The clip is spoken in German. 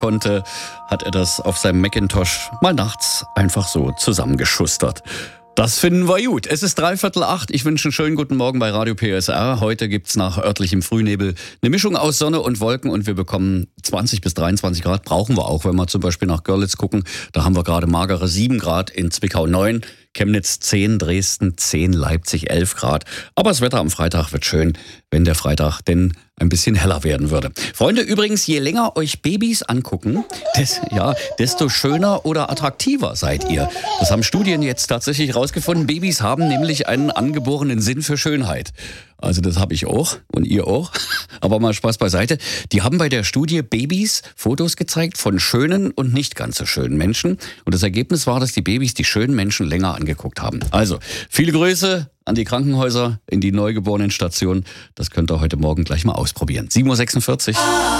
konnte, hat er das auf seinem Macintosh mal nachts einfach so zusammengeschustert. Das finden wir gut. Es ist 7:45. Ich wünsche einen schönen guten Morgen bei Radio PSR. Heute gibt's nach örtlichem Frühnebel eine Mischung aus Sonne und Wolken und wir bekommen 20 bis 23 Grad. Brauchen wir auch, wenn wir zum Beispiel nach Görlitz gucken. Da haben wir gerade magere 7 Grad, in Zwickau 9, Chemnitz 10, Dresden 10, Leipzig 11 Grad. Aber das Wetter am Freitag wird schön, wenn der Freitag denn ein bisschen heller werden würde. Freunde, übrigens, je länger euch Babys angucken, desto schöner oder attraktiver seid ihr. Das haben Studien jetzt tatsächlich rausgefunden. Babys haben nämlich einen angeborenen Sinn für Schönheit. Also das habe ich auch und ihr auch. Aber mal Spaß beiseite. Die haben bei der Studie Babys Fotos gezeigt von schönen und nicht ganz so schönen Menschen. Und das Ergebnis war, dass die Babys die schönen Menschen länger angeguckt haben. Also, viele Grüße an die Krankenhäuser, in die Neugeborenenstation. Das könnt ihr heute Morgen gleich mal ausprobieren. 7:46 Uhr.